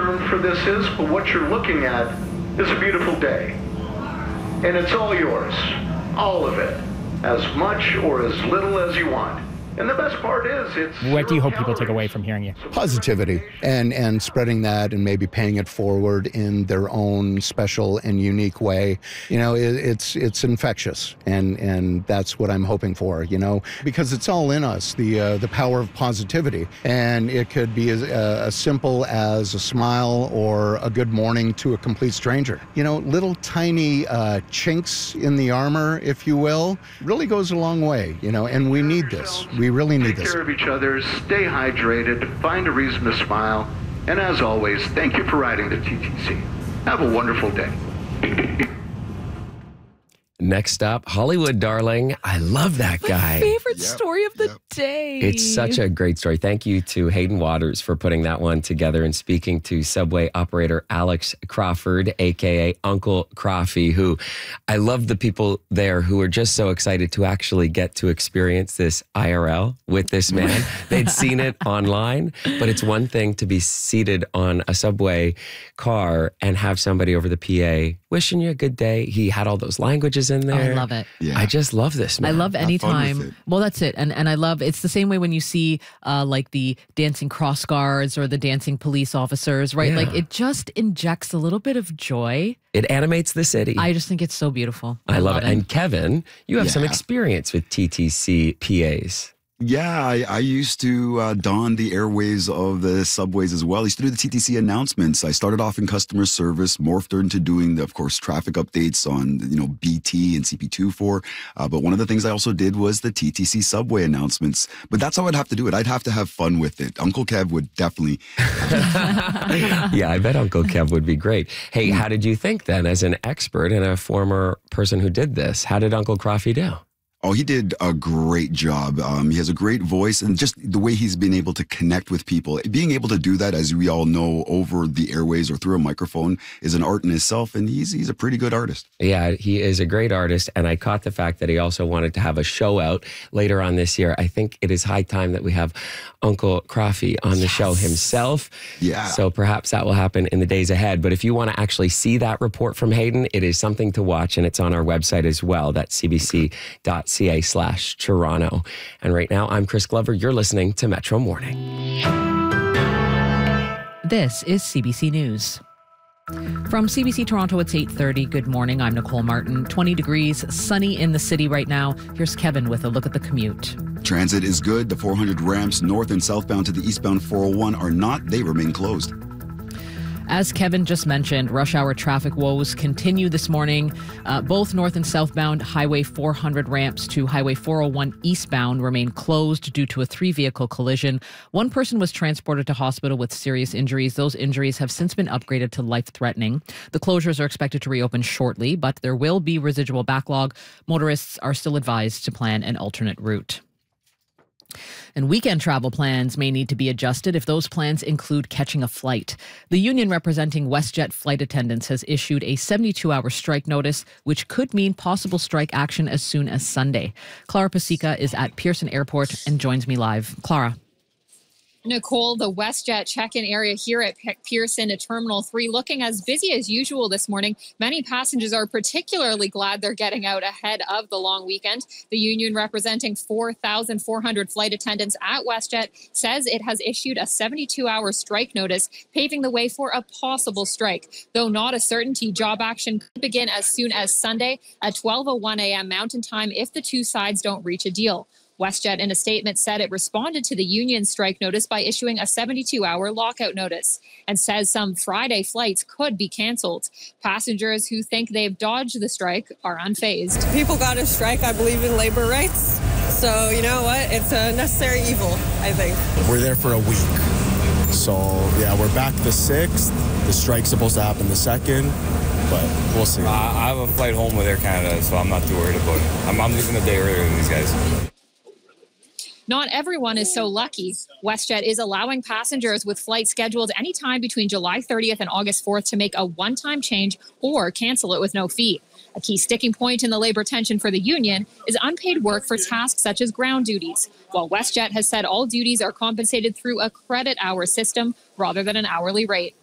term for this is, but what you're looking at is a beautiful day. And it's all yours, all of it, as much or as little as you want. And the best part is it's... What do you hope people take away from hearing you? Positivity and spreading that and maybe paying it forward in their own special and unique way. You know, it's infectious, and that's what I'm hoping for, you know, because it's all in us, the power of positivity. And it could be as simple as a smile or a good morning to a complete stranger. You know, little tiny chinks in the armor, if you will, really goes a long way, you know, and we need this. We really need this. Take care of each other, stay hydrated, find a reason to smile, and as always, thank you for riding the TTC. Have a wonderful day. Next up, Hollywood Darling. I love that guy. My favorite story of the day. It's such a great story. Thank you to Hayden Waters for putting that one together and speaking to Subway operator Alex Crawford, a.k.a. Uncle Coffee, who I love the people there who are just so excited to actually get to experience this IRL with this man. They'd seen it online, but it's one thing to be seated on a Subway car and have somebody over the PA wishing you a good day. He had all those languages in there. I love it. Yeah. I just love this, man. I love anytime. Well, that's it. And I love, it's the same way when you see like the dancing cross guards or the dancing police officers, right? Yeah. Like it just injects a little bit of joy. It animates the city. I just think it's so beautiful. I love it. And Kevin, you have some experience with TTC PAs. Yeah, I used to don the airways of the subways as well. I used to do the TTC announcements. I started off in customer service, morphed into doing, of course, traffic updates on, BT and CP24. But one of the things I also did was the TTC subway announcements. But that's how I'd have to do it. I'd have to have fun with it. Uncle Kev would definitely. Yeah, I bet Uncle Kev would be great. Hey, how did you think then, as an expert and a former person who did this? How did Uncle Coffee do? Oh, he did a great job. He has a great voice, and just the way he's been able to connect with people. Being able to do that, as we all know, over the airways or through a microphone is an art in itself, and he's a pretty good artist. Yeah, he is a great artist, and I caught the fact that he also wanted to have a show out later on this year. I think it is high time that we have Uncle Coffee on the show himself. Yeah. So perhaps that will happen in the days ahead. But if you want to actually see that report from Hayden, it is something to watch, and it's on our website as well. That's cbc.ca/Toronto. And right now, I'm Chris Glover. You're listening to Metro Morning. This is CBC News. From CBC Toronto, it's 8:30. Good morning. I'm Nicole Martin. 20 degrees, sunny in the city right now. Here's Kevin with a look at the commute. Transit is good. The 400 ramps north and southbound to the eastbound 401 are not. They remain closed. As Kevin just mentioned, rush hour traffic woes continue this morning. Both north and southbound Highway 400 ramps to Highway 401 eastbound remain closed due to a 3-vehicle collision. One person was transported to hospital with serious injuries. Those injuries have since been upgraded to life-threatening. The closures are expected to reopen shortly, but there will be residual backlog. Motorists are still advised to plan an alternate route. And weekend travel plans may need to be adjusted if those plans include catching a flight. The union representing WestJet flight attendants has issued a 72-hour strike notice, which could mean possible strike action as soon as Sunday. Clara Pasica is at Pearson Airport and joins me live. Clara. Nicole, the WestJet check-in area here at Pearson at Terminal 3 looking as busy as usual this morning. Many passengers are particularly glad they're getting out ahead of the long weekend. The union representing 4,400 flight attendants at WestJet says it has issued a 72-hour strike notice, paving the way for a possible strike. Though not a certainty, job action could begin as soon as Sunday at 12:01 a.m. Mountain Time if the two sides don't reach a deal. WestJet in a statement said it responded to the union strike notice by issuing a 72-hour lockout notice and says some Friday flights could be canceled. Passengers who think they've dodged the strike are unfazed. People got to strike. I believe in labor rights. So you know what? It's a necessary evil, I think. We're there for a week. So yeah, we're back the 6th. The strike's supposed to happen the 2nd. But we'll see. I have a flight home with Air Canada, so I'm not too worried about it. I'm leaving a day earlier than these guys. Not everyone is so lucky. WestJet is allowing passengers with flights scheduled anytime between July 30th and August 4th to make a one-time change or cancel it with no fee. A key sticking point in the labor tension for the union is unpaid work for tasks such as ground duties, while WestJet has said all duties are compensated through a credit hour system rather than an hourly rate.